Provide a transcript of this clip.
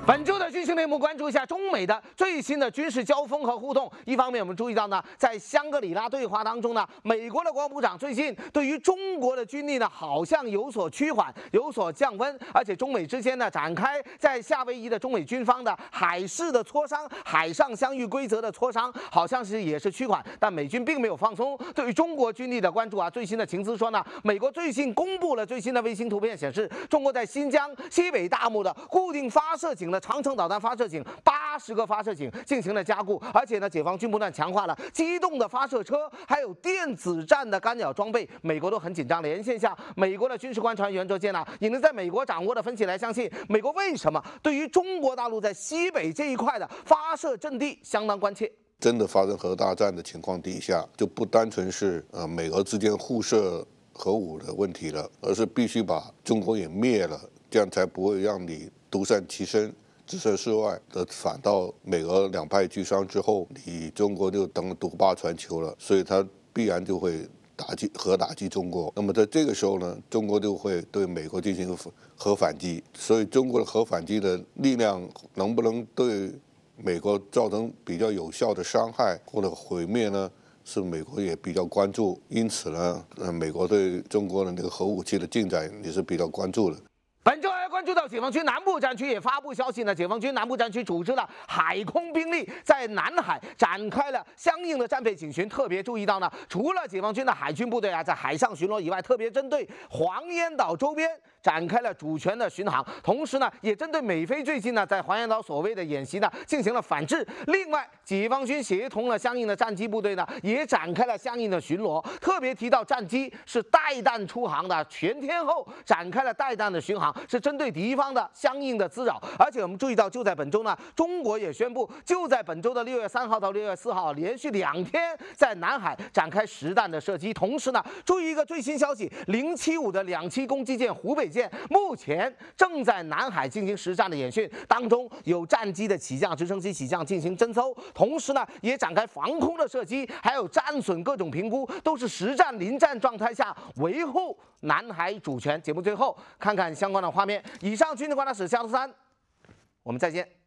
本周的军情内幕，关注一下中美的最新的军事交锋和互动。一方面，我们注意到呢，在香格里拉对话当中呢，美国的国防部长最近对于中国的军力呢，好像有所趋缓，有所降温，而且中美之间呢，展开在夏威夷的中美军方的海事的磋商，海上相遇规则的磋商，好像是也是趋缓，但美军并没有放松对于中国军力的关注啊。最新的情资说呢，美国最近公布了最新的卫星图片，显示中国在新疆西北大漠的固定发射井的长程导弹发射井80个发射井进行了加固，而且呢，解放军不断强化了机动的发射车，还有电子战的干扰装备。美国都很紧张。连线下，美国的军事官船袁哲坚呢，引着在美国掌握的分析来相信，美国为什么对于中国大陆在西北这一块的发射阵地相当关切。 真的发生核大战的情况底下，就不单纯是美俄之间互射核武的问题了，而是必须把中国也灭了，这样才不会让你独善其身。置身事外的，反倒美俄两败俱伤之后，你中国就等独霸全球了，所以它必然就会打击中国。那么在这个时候呢，中国就会对美国进行核反击，所以中国的核反击的力量能不能对美国造成比较有效的伤害或者毁灭呢？是美国也比较关注，因此呢，美国对中国的那个核武器的进展也是比较关注的。 本周还关注到解放军南部战区也发布消息呢，解放军南部战区组织了海空兵力在南海展开了相应的战备警巡。特别注意到呢，除了解放军的海军部队啊在海上巡逻以外，特别针对黄岩岛周边展开了主权的巡航，同时呢，也针对美菲最近呢在黄岩岛所谓的演习呢进行了反制。另外，解放军协同了相应的战机部队呢，也展开了相应的巡逻。特别提到战机是带弹出航的，全天候展开了带弹的巡航，是针对敌方的相应的滋扰。而且我们注意到，就在本周呢，中国也宣布，就在本周的6月3号到6月4号，连续2天在南海展开实弹的射击。同时呢，注意一个最新消息，075的2栖攻击舰湖北舰目前正在南海进行实战的演训，当中有战机的起降、直升机起降进行侦搜，同时呢，也展开防空的射击，还有战损各种评估，都是实战临战状态下维护南海主权。节目最后看看相关的画面。以上军事观察室夏图3，我们再见。